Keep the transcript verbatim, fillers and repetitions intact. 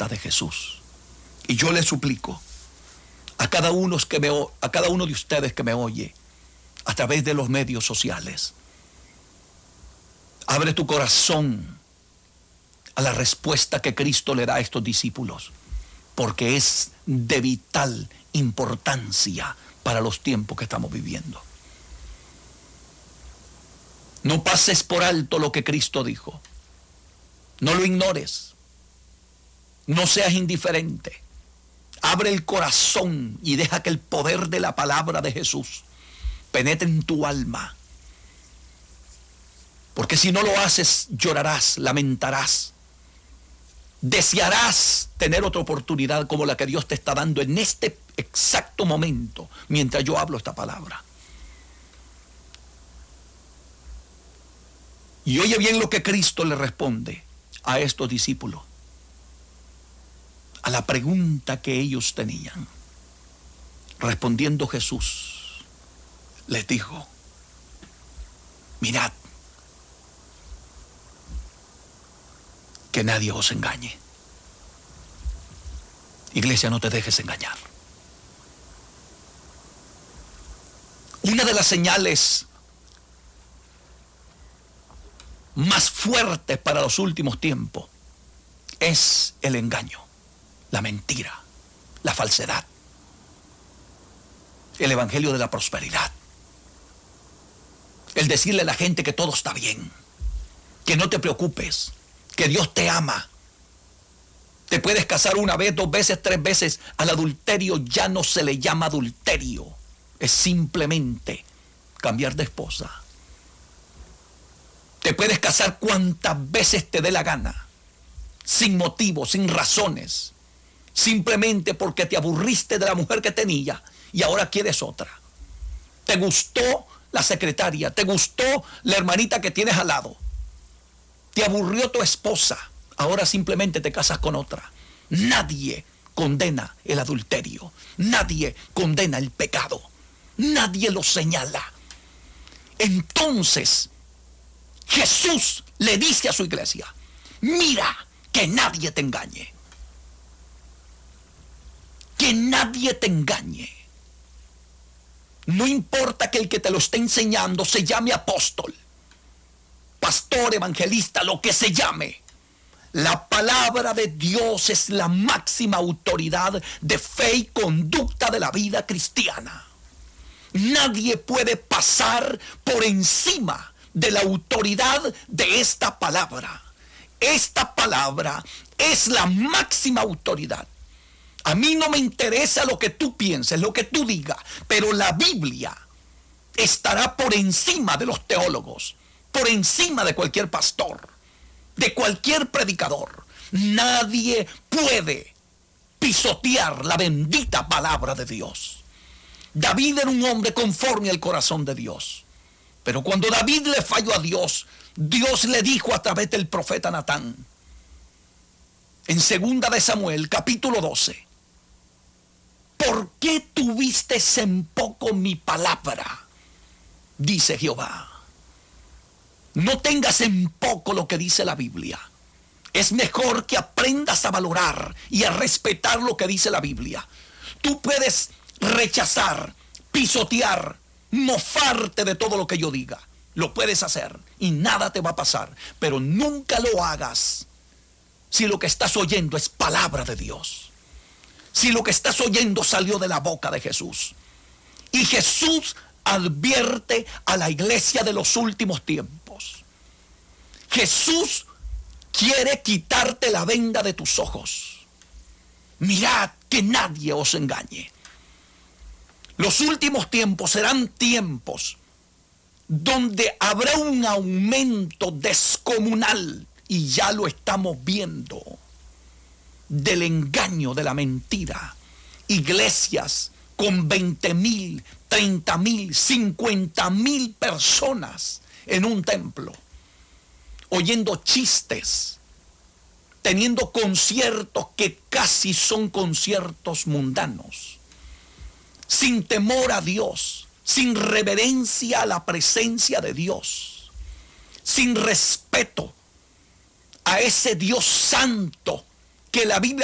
respuesta de Jesús. Y yo le suplico a cada uno que me, a cada uno de ustedes que me oye a través de los medios sociales, abre tu corazón a la respuesta que Cristo le da a estos discípulos, porque es de vital importancia para los tiempos que estamos viviendo. No pases por alto lo que Cristo dijo. No lo ignores. No seas indiferente. Abre el corazón y deja que el poder de la palabra de Jesús penetre en tu alma. Porque si no lo haces, llorarás, lamentarás. Desearás tener otra oportunidad como la que Dios te está dando en este exacto momento, mientras yo hablo esta palabra. Y oye bien lo que Cristo le responde a estos discípulos, a la pregunta que ellos tenían. Respondiendo Jesús, les dijo: mirad, que nadie os engañe. Iglesia, no te dejes engañar. Una de las señales más fuertes para los últimos tiempos es el engaño, la mentira, la falsedad, el evangelio de la prosperidad, el decirle a la gente que todo está bien, que no te preocupes, que Dios te ama. Te puedes casar una vez, dos veces, tres veces. Al adulterio ya no se le llama adulterio, es simplemente cambiar de esposa. Te puedes casar cuantas veces te dé la gana, sin motivo, sin razones, simplemente porque te aburriste de la mujer que tenías y ahora quieres otra. Te gustó la secretaria, te gustó la hermanita que tienes al lado, te aburrió tu esposa, ahora simplemente te casas con otra. Nadie condena el adulterio, nadie condena el pecado, nadie lo señala. Entonces Jesús le dice a su iglesia: mira, que nadie te engañe, que nadie te engañe. No importa que el que te lo esté enseñando se llame apóstol, pastor, evangelista, lo que se llame. La palabra de Dios es la máxima autoridad de fe y conducta de la vida cristiana. Nadie puede pasar por encima de la autoridad de esta palabra. Esta palabra es la máxima autoridad. A mí no me interesa lo que tú pienses, lo que tú digas, pero la Biblia estará por encima de los teólogos, por encima de cualquier pastor, de cualquier predicador. Nadie puede pisotear la bendita palabra de Dios. David era un hombre conforme al corazón de Dios. Pero cuando David le falló a Dios, Dios le dijo a través del profeta Natán, en segunda de Samuel, capítulo doce, ¿por qué tuviste en poco mi palabra? Dice Jehová. No tengas en poco lo que dice la Biblia. Es mejor que aprendas a valorar y a respetar lo que dice la Biblia. Tú puedes rechazar, pisotear, mofarte de todo lo que yo diga. Lo puedes hacer y nada te va a pasar. Pero nunca lo hagas si lo que estás oyendo es palabra de Dios. Si lo que estás oyendo salió de la boca de Jesús. Y Jesús advierte a la iglesia de los últimos tiempos. Jesús quiere quitarte la venda de tus ojos. Mirad que nadie os engañe. Los últimos tiempos serán tiempos donde habrá un aumento descomunal, y ya lo estamos viendo, del engaño, de la mentira. Iglesias con veinte mil, treinta mil, cincuenta mil personas en un templo, oyendo chistes, teniendo conciertos que casi son conciertos mundanos, sin temor a Dios, sin reverencia a la presencia de Dios, sin respeto a ese Dios santo que la Biblia